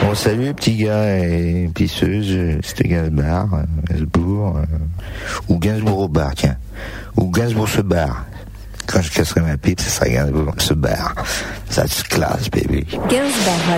Bon, salut, petit gars et pisseuse, c'était Gainsbourg, ou Gainsbourg au bar, tiens. Ou Gainsbourg se barre. Quand je casserai ma pipe, ce sera Gainsbourg se barre. Ça se classe, baby. Gainsbourg